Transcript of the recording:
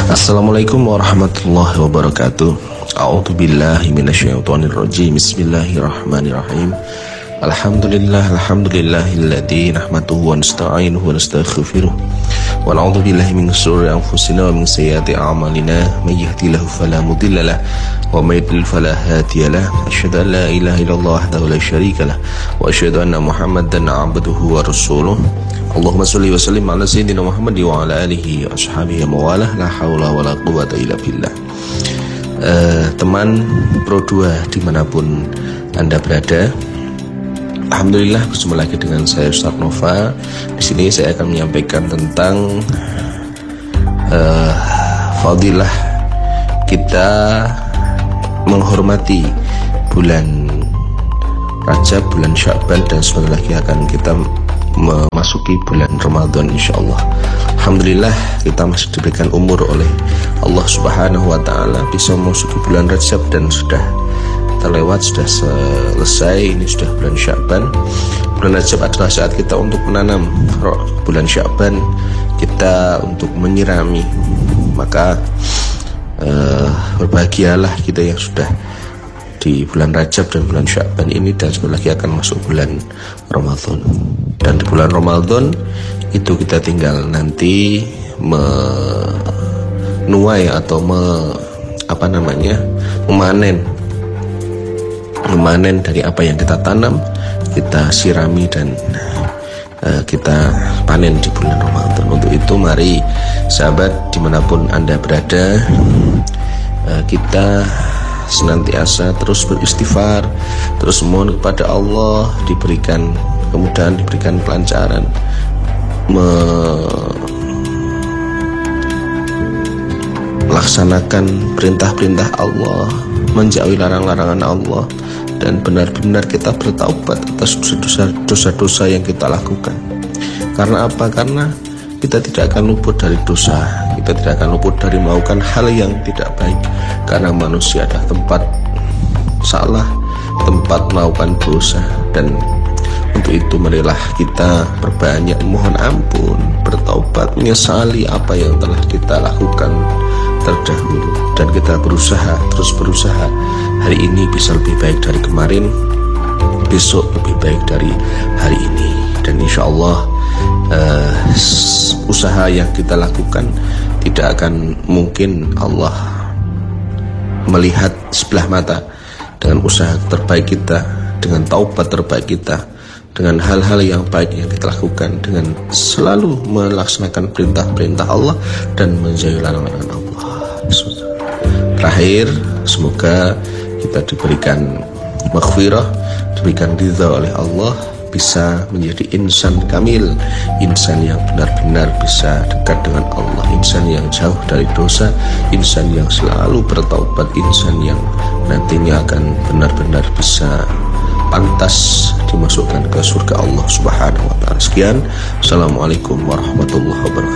Assalamualaikum warahmatullahi wabarakatuh. A'udzu billahi minasyaitonir rajim. Bismillahirrahmanirrahim. Alhamdulillahilladzi nahmaduhu wa nasta'inuhu wa nastaghfiruh. Wa na'udzu billahi min shururi anfusina wa min sayyiati a'malina. May yahdihillahu fala mudilla lahu wa may yudlil fala hadiya lahu. Asyhadu an la ilaha illallah wahdahu la syarika lahu wa asyhadu anna Muhammadan 'abduhu wa rasuluh. Allahumma sholli wa sallim ala sayyidina Muhammad wa ala alihi wa ashabihi wa walah. La haula wa la quwwata illa billah. Teman Pro 2 dimanapun Anda berada, alhamdulillah berjumpa lagi dengan saya Ustaz Nova. Di sini saya akan menyampaikan tentang fadilah kita menghormati bulan Rajab, bulan Sya'ban, dan sebentar lagi akan kita memasuki bulan Ramadan insyaallah. Alhamdulillah kita masih diberikan umur oleh Allah Subhanahu wa taala bisa memasuki bulan Rajab dan sudah terlewat, sudah selesai. Ini sudah bulan Sya'ban. Bulan Rajab adalah saat kita untuk menanam, bulan Sya'ban kita untuk menyirami. Maka berbahagialah kita yang sudah di bulan Rajab dan bulan Sya'ban ini, dan sebentar lagi akan masuk bulan Ramadan. Dan di bulan Ramadan itu kita tinggal nanti menuai atau memanen dari apa yang kita tanam, kita sirami dan kita panen di bulan Ramadan. Untuk itu mari sahabat dimanapun Anda berada, kita senantiasa terus beristighfar, terus mohon kepada Allah diberikan kemudahan, diberikan kelancaran, melaksanakan perintah-perintah Allah, menjauhi larangan-larangan Allah, dan benar-benar kita bertaubat atas dosa-dosa yang kita lakukan. Karena apa? Karena kita tidak akan luput dari dosa, kita tidak akan luput dari melakukan hal yang tidak baik. Karena manusia adalah tempat salah, tempat melakukan dosa. Dan untuk itu marilah kita perbanyak mohon ampun, bertaubat, menyesali apa yang telah kita lakukan terdahulu, dan kita terus berusaha hari ini bisa lebih baik dari kemarin, besok lebih baik dari hari ini. Dan insya Allah usaha yang kita lakukan tidak akan mungkin Allah melihat sebelah mata dengan usaha terbaik kita, dengan taubat terbaik kita, dengan hal-hal yang baik yang kita lakukan, dengan selalu melaksanakan perintah-perintah Allah dan menjauhi larangan Allah. Terakhir, semoga kita diberikan maghfirah, diberikan ridha oleh Allah, bisa menjadi insan kamil, insan yang benar-benar bisa dekat dengan Allah, insan yang jauh dari dosa, insan yang selalu bertaubat, insan yang nantinya akan benar-benar bisa pantas dimasukkan ke surga Allah Subhanahu wa taala. Sekian, assalamualaikum warahmatullahi wabarakatuh.